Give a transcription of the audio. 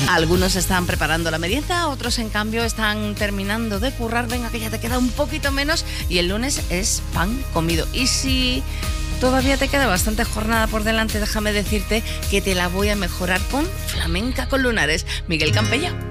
Algunos están preparando la merienda, otros en cambio están terminando de currar. Venga, que ya te queda un poquito menos y el lunes es pan comido. Y si todavía te queda bastante jornada por delante, déjame decirte que te la voy a mejorar con Flamenca con Lunares. Miguel Campello.